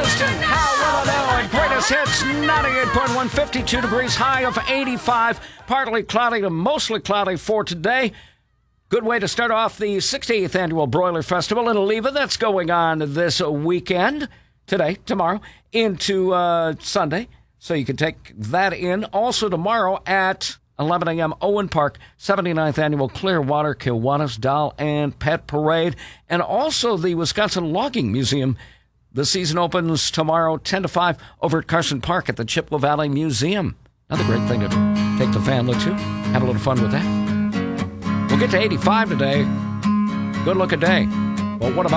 Houston, how will I know? Greatest hits, 98.1, 52 degrees, high of 85. Partly cloudy to mostly cloudy for today. Good way to start off the 68th Annual Broiler Festival in Oliva. That's going on this weekend, today, tomorrow, into Sunday. So you can take that in. Also tomorrow at 11 a.m., Owen Park, 79th Annual Clearwater Kiwanis Doll and Pet Parade. And also the Wisconsin Logging Museum. The season opens tomorrow, 10 to 5, over at Carson Park at the Chippewa Valley Museum. Another great thing to take the family to. Have a little fun with that. We'll get to 85 today. Good looking day. Well, what about